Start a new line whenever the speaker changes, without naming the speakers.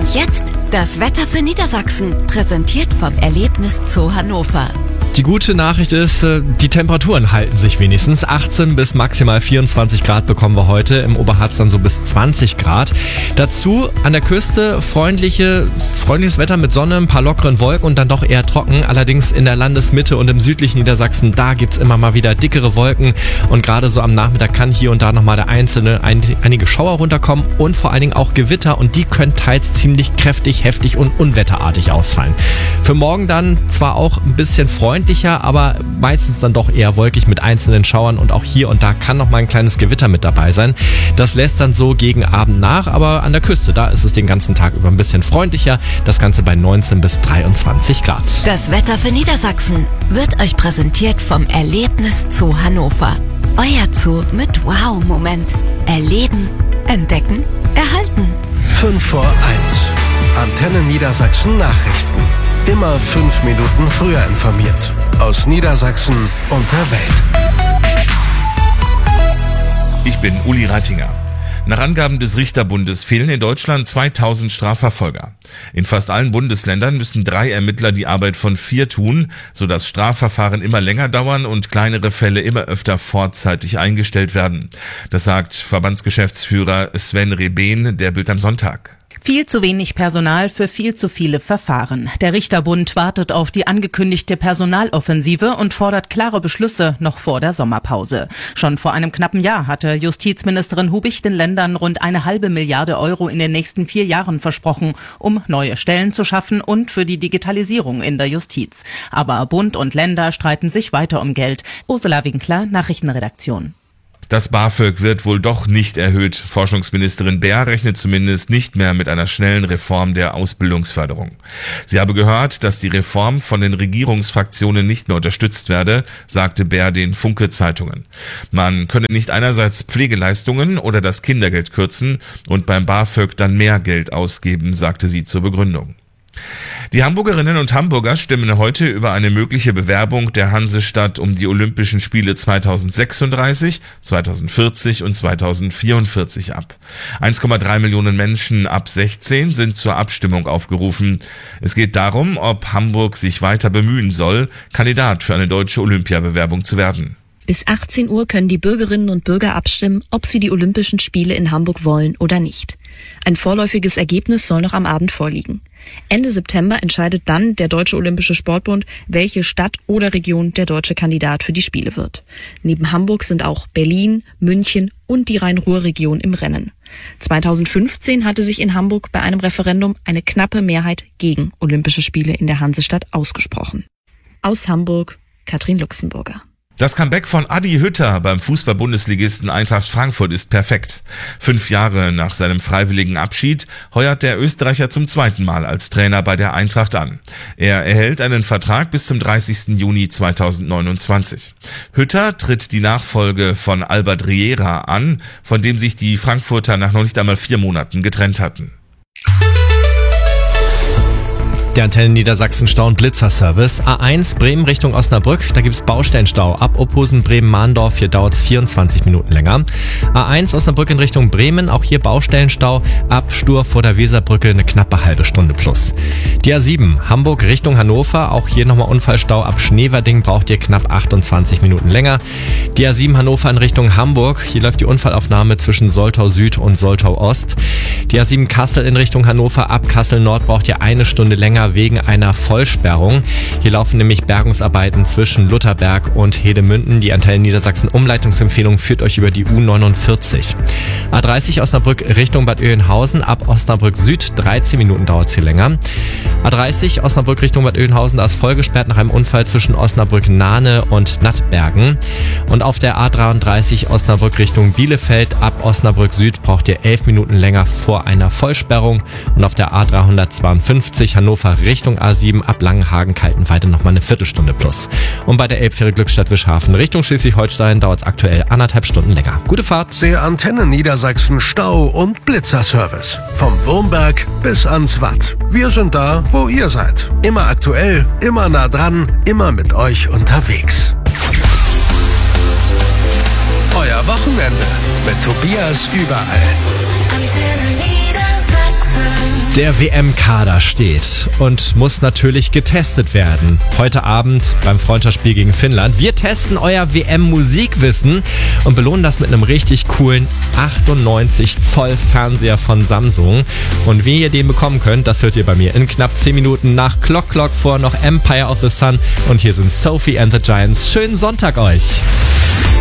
Und jetzt das Wetter für Niedersachsen, präsentiert vom Erlebnis Zoo Hannover.
Die gute Nachricht ist, die Temperaturen halten sich wenigstens. 18 bis maximal 24 Grad bekommen wir heute, im Oberharz dann so bis 20 Grad. Dazu an der Küste freundliches Wetter mit Sonne, ein paar lockeren Wolken und dann doch eher trocken. Allerdings in der Landesmitte und im südlichen Niedersachsen, da gibt's immer mal wieder dickere Wolken. Und gerade so am Nachmittag kann hier und da nochmal einige Schauer runterkommen und vor allen Dingen auch Gewitter. Und die können teils ziemlich kräftig, heftig und unwetterartig ausfallen. Für morgen dann zwar auch ein bisschen freundlicher, aber meistens dann doch eher wolkig mit einzelnen Schauern und auch hier und da kann noch mal ein kleines Gewitter mit dabei sein. Das lässt dann so gegen Abend nach, aber an der Küste, da ist es den ganzen Tag über ein bisschen freundlicher. Das Ganze bei 19 bis 23 Grad.
Das Wetter für Niedersachsen wird euch präsentiert vom Erlebnis Zoo Hannover. Euer Zoo mit Wow-Moment. Erleben, entdecken, erhalten.
5 vor 1. Antenne Niedersachsen Nachrichten. Immer 5 Minuten früher informiert. Aus Niedersachsen und der Welt.
Ich bin Uli Reitinger. Nach Angaben des Richterbundes fehlen in Deutschland 2000 Strafverfolger. In fast allen Bundesländern müssen 3 Ermittler die Arbeit von 4 tun, sodass Strafverfahren immer länger dauern und kleinere Fälle immer öfter vorzeitig eingestellt werden. Das sagt Verbandsgeschäftsführer Sven Reben der Bild am Sonntag.
Viel zu wenig Personal für viel zu viele Verfahren. Der Richterbund wartet auf die angekündigte Personaloffensive und fordert klare Beschlüsse noch vor der Sommerpause. Schon vor einem knappen Jahr hatte Justizministerin Hubich den Ländern rund 1,5 Milliarde Euro in den nächsten 4 Jahren versprochen, um neue Stellen zu schaffen und für die Digitalisierung in der Justiz. Aber Bund und Länder streiten sich weiter um Geld. Ursula Winkler, Nachrichtenredaktion.
Das BAföG wird wohl doch nicht erhöht. Forschungsministerin Baer rechnet zumindest nicht mehr mit einer schnellen Reform der Ausbildungsförderung. Sie habe gehört, dass die Reform von den Regierungsfraktionen nicht mehr unterstützt werde, sagte Baer den Funke-Zeitungen. Man könne nicht einerseits Pflegeleistungen oder das Kindergeld kürzen und beim BAföG dann mehr Geld ausgeben, sagte sie zur Begründung. Die Hamburgerinnen und Hamburger stimmen heute über eine mögliche Bewerbung der Hansestadt um die Olympischen Spiele 2036, 2040 und 2044 ab. 1,3 Millionen Menschen ab 16 sind zur Abstimmung aufgerufen. Es geht darum, ob Hamburg sich weiter bemühen soll, Kandidat für eine deutsche Olympiabewerbung zu werden.
Bis 18 Uhr können die Bürgerinnen und Bürger abstimmen, ob sie die Olympischen Spiele in Hamburg wollen oder nicht. Ein vorläufiges Ergebnis soll noch am Abend vorliegen. Ende September entscheidet dann der Deutsche Olympische Sportbund, welche Stadt oder Region der deutsche Kandidat für die Spiele wird. Neben Hamburg sind auch Berlin, München und die Rhein-Ruhr-Region im Rennen. 2015 hatte sich in Hamburg bei einem Referendum eine knappe Mehrheit gegen Olympische Spiele in der Hansestadt ausgesprochen. Aus Hamburg, Katrin Luxemburger.
Das Comeback von Adi Hütter beim Fußball-Bundesligisten Eintracht Frankfurt ist perfekt. 5 Jahre nach seinem freiwilligen Abschied heuert der Österreicher zum 2. Mal als Trainer bei der Eintracht an. Er erhält einen Vertrag bis zum 30. Juni 2029. Hütter tritt die Nachfolge von Albert Riera an, von dem sich die Frankfurter nach noch nicht einmal 4 Monaten getrennt hatten.
Der Antenne Niedersachsen Stau- und Blitzerservice. A1 Bremen Richtung Osnabrück, da gibt's Baustellenstau. Ab Ophusen Bremen-Mahndorf, hier dauert's 24 Minuten länger. A1 Osnabrück in Richtung Bremen, auch hier Baustellenstau. Ab Stur vor der Weserbrücke eine knappe halbe Stunde plus. Die A7 Hamburg Richtung Hannover, auch hier nochmal Unfallstau. Ab Schneverding braucht ihr knapp 28 Minuten länger. Die A7 Hannover in Richtung Hamburg, hier läuft die Unfallaufnahme zwischen Soltau Süd und Soltau Ost. Die A7 Kassel in Richtung Hannover, ab Kassel Nord braucht ihr eine Stunde länger wegen einer Vollsperrung. Hier laufen nämlich Bergungsarbeiten zwischen Lutherberg und Hedemünden. Die Antenne Niedersachsen Umleitungsempfehlung führt euch über die U49. A30 Osnabrück Richtung Bad Oeynhausen, ab Osnabrück Süd 13 Minuten dauert es hier länger. A30 Osnabrück Richtung Bad Oeynhausen, da ist voll gesperrt nach einem Unfall zwischen Osnabrück-Nahne und Nattbergen. Und auf der A33 Osnabrück Richtung Bielefeld, ab Osnabrück Süd braucht ihr 11 Minuten länger vor einer Vollsperrung. Und auf der A352 Hannover Richtung A7 ab Langenhagen-Kaltenweide nochmal eine Viertelstunde plus. Und bei der Elbfähre Glückstadt-Wischhafen Richtung Schleswig-Holstein dauert es aktuell 1,5 Stunden länger. Gute Fahrt!
Der Antenne Niedersachsen Stau- und Blitzerservice. Vom Wurmberg bis ans Watt. Wir sind da, wo ihr seid. Immer aktuell, immer nah dran, immer mit euch unterwegs. Euer Wochenende mit Tobias überall.
Antenne Niedersachsen.
Der WM-Kader steht und muss natürlich getestet werden. Heute Abend beim Freundschaftsspiel gegen Finnland. Wir testen euer WM-Musikwissen und belohnen das mit einem richtig coolen 98 Zoll Fernseher von Samsung. Und wie ihr den bekommen könnt, das hört ihr bei mir in knapp 10 Minuten nach Clock vor noch Empire of the Sun. Und hier sind Sophie and the Giants. Schönen Sonntag euch!